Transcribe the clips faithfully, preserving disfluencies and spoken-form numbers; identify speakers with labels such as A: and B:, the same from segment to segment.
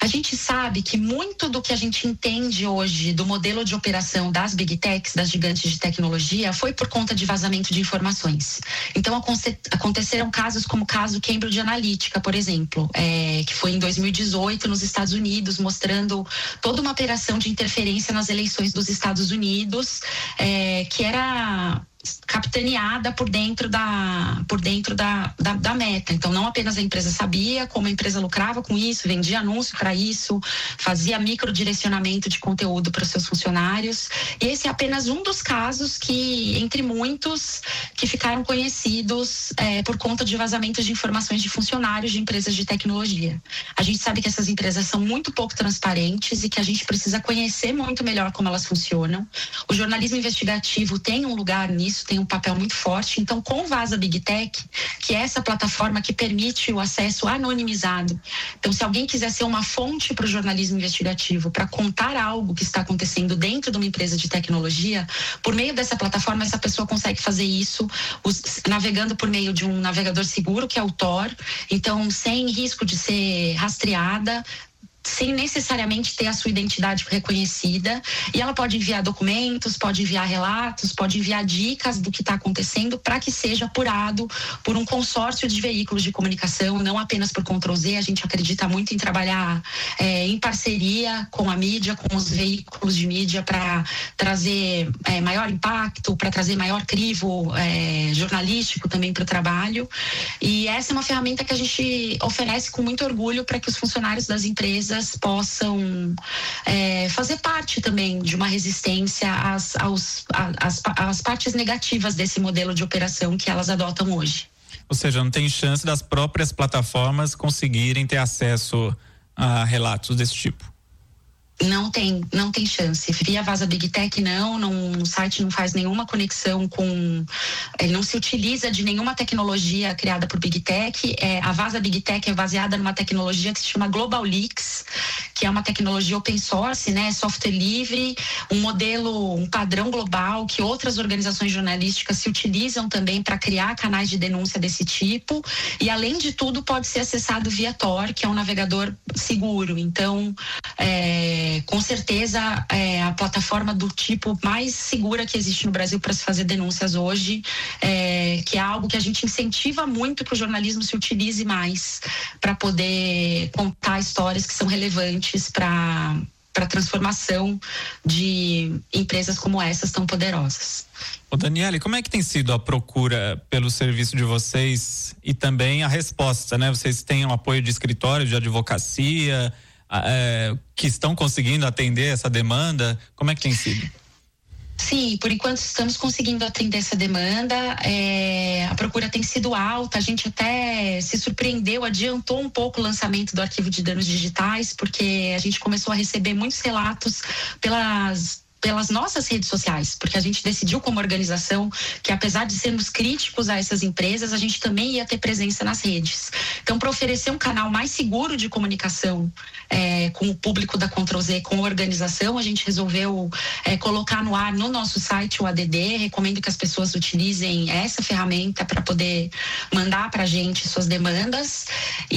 A: A gente sabe que muito do que a gente entende hoje do modelo de operação das Big Techs, das gigantes de tecnologia, foi por conta de vazamento de informações. Então, aconteceram casos como o caso Cambridge Analytica, por exemplo, é, que foi em dois mil e dezoito nos Estados Unidos, mostrando toda uma operação de interferência nas eleições dos Estados Unidos, é, que era capitaneada por dentro da por dentro da, da, da Meta. Então, não apenas a empresa sabia, como a empresa lucrava com isso, vendia anúncio para isso, fazia microdirecionamento de conteúdo para os seus funcionários. E esse é apenas um dos casos que, entre muitos, que ficaram conhecidos é, por conta de vazamentos de informações de funcionários de empresas de tecnologia. A gente sabe que essas empresas são muito pouco transparentes e que a gente precisa conhecer muito melhor como elas funcionam. O jornalismo investigativo tem um lugar nisso, tem um papel muito forte. Então, com o Vaza Big Tech, que é essa plataforma que permite o acesso anonimizado. Então, se alguém quiser ser uma fonte para o jornalismo investigativo, para contar algo que está acontecendo dentro de uma empresa de tecnologia, por meio dessa plataforma, essa pessoa consegue fazer isso os, navegando por meio de um navegador seguro, que é o Tor. Então, sem risco de ser rastreada, sem necessariamente ter a sua identidade reconhecida, e ela pode enviar documentos, pode enviar relatos, pode enviar dicas do que está acontecendo para que seja apurado por um consórcio de veículos de comunicação, não apenas por control Z. A gente acredita muito em trabalhar é, em parceria com a mídia, com os veículos de mídia, para trazer é, maior impacto, para trazer maior crivo é, jornalístico também para o trabalho. E essa é uma ferramenta que a gente oferece com muito orgulho para que os funcionários das empresas possam é, fazer parte também de uma resistência às, aos, às, às partes negativas desse modelo de operação que elas adotam hoje.
B: Ou seja, não tem chance das próprias plataformas conseguirem ter acesso a relatos desse tipo?
A: Não tem, não tem chance. Via Vaza Big Tech não, não, o site não faz nenhuma conexão com, ele não se utiliza de nenhuma tecnologia criada por Big Tech. É, a Vaza Big Tech é baseada numa tecnologia que se chama Global Leaks, que é uma tecnologia open source, né, software livre, um modelo, um padrão global que outras organizações jornalísticas se utilizam também para criar canais de denúncia desse tipo. E além de tudo, pode ser acessado via Tor, que é um navegador seguro. Então, é, com certeza é a plataforma do tipo mais segura que existe no Brasil para se fazer denúncias hoje, é, que é algo que a gente incentiva muito que o jornalismo se utilize mais para poder contar histórias que são relevantes para para a transformação de empresas como essas tão poderosas.
B: Ô Daniele, como é que tem sido a procura pelo serviço de vocês e também a resposta, né? Vocês têm um apoio de escritório de advocacia, É, que estão conseguindo atender essa demanda? Como é que tem sido?
A: Sim, por enquanto estamos conseguindo atender essa demanda. É, a procura tem sido alta. A gente até se surpreendeu, adiantou um pouco o lançamento do arquivo de danos digitais, porque a gente começou a receber muitos relatos pelas pelas nossas redes sociais, porque a gente decidiu como organização que, apesar de sermos críticos a essas empresas, a gente também ia ter presença nas redes. Então, para oferecer um canal mais seguro de comunicação é, com o público da Control Z, com a organização, a gente resolveu é, colocar no ar no nosso site o A D D. Recomendo que as pessoas utilizem essa ferramenta para poder mandar para a gente suas demandas,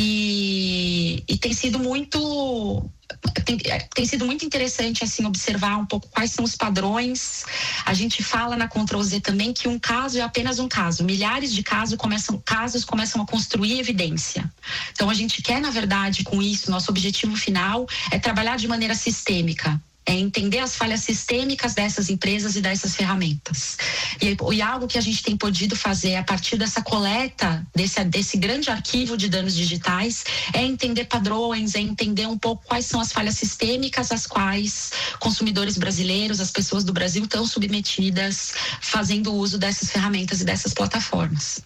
A: e, e tem sido muito Tem, tem sido muito interessante assim observar um pouco quais são os padrões. A gente fala na Control Z também que um caso é apenas um caso. Milhares de casos começam, casos começam a construir evidência. Então a gente quer, na verdade, com isso, nosso objetivo final é trabalhar de maneira sistêmica. É entender as falhas sistêmicas dessas empresas e dessas ferramentas. E, e algo que a gente tem podido fazer a partir dessa coleta, desse, desse grande arquivo de danos digitais, é entender padrões, é entender um pouco quais são as falhas sistêmicas às quais consumidores brasileiros, as pessoas do Brasil estão submetidas, fazendo uso dessas ferramentas e dessas plataformas.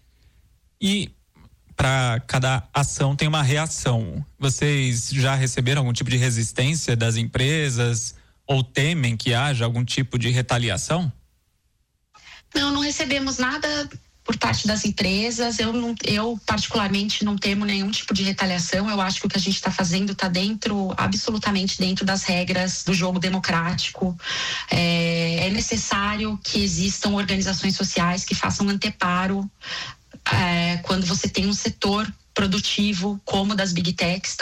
B: E para cada ação tem uma reação. Vocês já receberam algum tipo de resistência das empresas ou temem que haja algum tipo de retaliação?
A: Não, não recebemos nada por parte das empresas. Eu, não, eu particularmente não temo nenhum tipo de retaliação. Eu acho que o que a gente está fazendo está dentro, absolutamente dentro das regras do jogo democrático. É, é necessário que existam organizações sociais que façam anteparo É, quando você tem um setor produtivo como das Big Techs,